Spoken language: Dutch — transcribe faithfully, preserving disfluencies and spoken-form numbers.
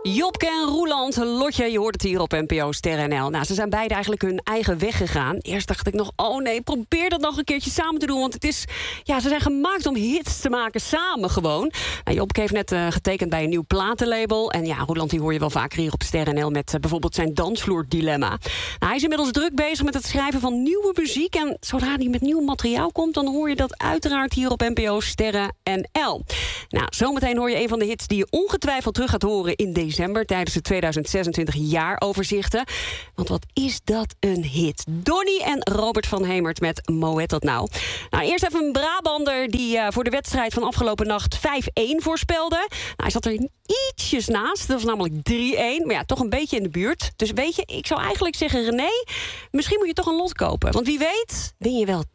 Jobke en Roeland, Lotje, je hoort het hier op N P O Sterren N L. Nou, ze zijn beide eigenlijk hun eigen weg gegaan. Eerst dacht ik nog, oh nee, probeer dat nog een keertje samen te doen. Want het is, ja, ze zijn gemaakt om hits te maken samen gewoon. Nou, Jobke heeft net uh, getekend bij een nieuw platenlabel. En ja, Roeland die hoor je wel vaker hier op Sterren N L met uh, bijvoorbeeld zijn dansvloerdilemma. Nou, hij is inmiddels druk bezig met het schrijven van nieuwe muziek. En zodra hij met nieuw materiaal komt, dan hoor je dat uiteraard hier op N P O Sterren N L. Nou, zometeen hoor je een van de hits die je ongetwijfeld terug gaat horen in december tijdens de tweeduizend zesentwintig jaaroverzichten. Want wat is dat een hit? Donny en Robert van Hemert met Moet dat nou? Nou, eerst even een Brabander die uh, voor de wedstrijd van afgelopen nacht vijf-één voorspelde. Nou, hij zat er ietsjes naast. Dat was namelijk drie-één. Maar ja, toch een beetje in de buurt. Dus weet je, ik zou eigenlijk zeggen, René, misschien moet je toch een lot kopen. Want wie weet, win je wel